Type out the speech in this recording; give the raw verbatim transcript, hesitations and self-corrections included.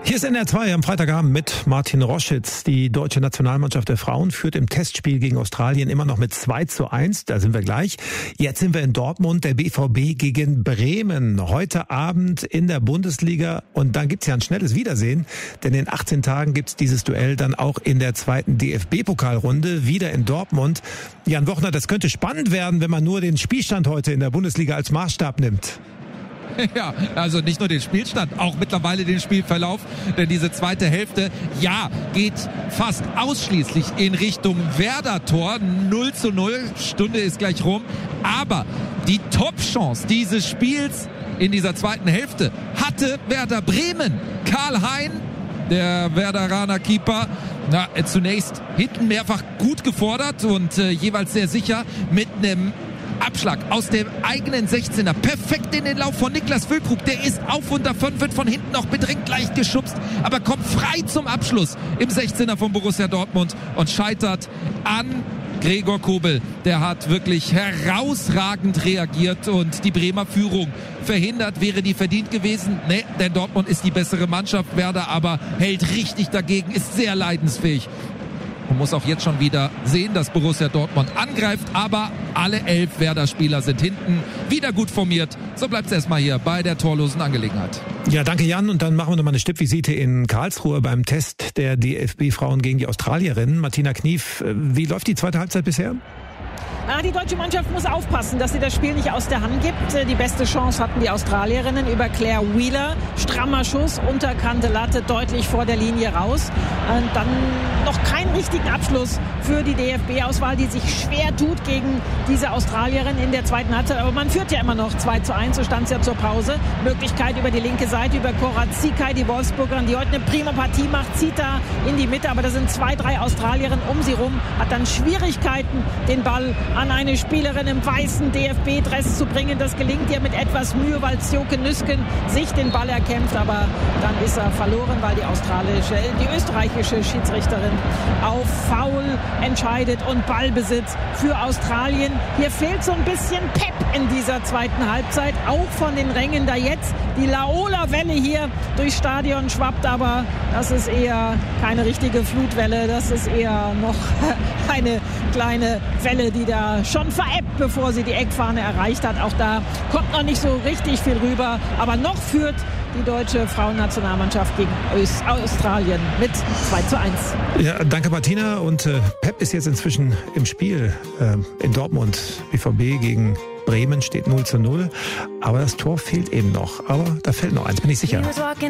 Hier ist N R zwei am Freitagabend mit Martin Roschitz. Die deutsche Nationalmannschaft der Frauen führt im Testspiel gegen Australien immer noch mit zwei zu eins. Da sind wir gleich. Jetzt sind wir in Dortmund, der B V B gegen Bremen. Heute Abend in der Bundesliga. Und dann gibt's ja ein schnelles Wiedersehen. Denn in achtzehn Tagen gibt's dieses Duell dann auch in der zweiten D F B-Pokalrunde. Wieder in Dortmund. Jan Wochner, das könnte spannend werden, wenn man nur den Spielstand heute in der Bundesliga als Maßstab nimmt. Ja, also nicht nur den Spielstand, auch mittlerweile den Spielverlauf, denn diese zweite Hälfte, ja, geht fast ausschließlich in Richtung Werder-Tor, null zu null, Stunde ist gleich rum, aber die Top-Chance dieses Spiels in dieser zweiten Hälfte hatte Werder Bremen. Karl Hein, der Werderaner Keeper, na, zunächst hinten mehrfach gut gefordert und äh, jeweils sehr sicher mit einem Abschlag aus dem eigenen sechzehner. Perfekt in den Lauf von Niklas Füllkrug. Der ist auf und davon, wird von hinten noch bedrängt, leicht geschubst, aber kommt frei zum Abschluss im sechzehner von Borussia Dortmund und scheitert an Gregor Kobel. Der hat wirklich herausragend reagiert und die Bremer Führung verhindert. Wäre die verdient gewesen? Nee, denn Dortmund ist die bessere Mannschaft. Werder aber hält richtig dagegen, ist sehr leidensfähig. Man muss auch jetzt schon wieder sehen, dass Borussia Dortmund angreift, aber alle elf Werder-Spieler sind hinten wieder gut formiert. So bleibt es erstmal hier bei der torlosen Angelegenheit. Ja, danke Jan. Und dann machen wir nochmal eine Stippvisite in Karlsruhe beim Test der D F B-Frauen gegen die Australierinnen. Martina Knief, wie läuft die zweite Halbzeit bisher? Ah, die deutsche Mannschaft muss aufpassen, dass sie das Spiel nicht aus der Hand gibt. Die beste Chance hatten die Australierinnen über Claire Wheeler. Strammer Schuss, unterkante Latte, deutlich vor der Linie raus. Und dann noch keinen richtigen Abschluss für die D F B-Auswahl, die sich schwer tut gegen diese Australierin in der zweiten Halbzeit. Aber man führt ja immer noch zwei zu eins, so stand es ja zur Pause. Möglichkeit über die linke Seite, über Cora Zikai, die Wolfsburgerin, die heute eine prima Partie macht, zieht da in die Mitte. Aber da sind zwei, drei Australierinnen um sie rum, hat dann Schwierigkeiten, den Ball an eine Spielerin im weißen D F B-Dress zu bringen. Das gelingt ihr mit etwas Mühe, weil Sjoke Nüsken sich den Ball erkämpft. Aber dann ist er verloren, weil die australische, die österreichische Schiedsrichterin auf Foul entscheidet und Ballbesitz für Australien. Hier fehlt so ein bisschen Pep in dieser zweiten Halbzeit, auch von den Rängen, da jetzt die Laola-Welle hier durchs Stadion schwappt, aber das ist eher keine richtige Flutwelle, das ist eher noch eine kleine Welle, die da schon verebbt, bevor sie die Eckfahne erreicht hat. Auch da kommt noch nicht so richtig viel rüber, aber noch führt die deutsche Frauennationalmannschaft gegen Australien mit zwei zu eins. Ja, danke Martina. Und äh, Pep ist jetzt inzwischen im Spiel äh, in Dortmund. B V B gegen Bremen steht null zu null. Aber das Tor fehlt eben noch. Aber da fällt noch eins, bin ich sicher.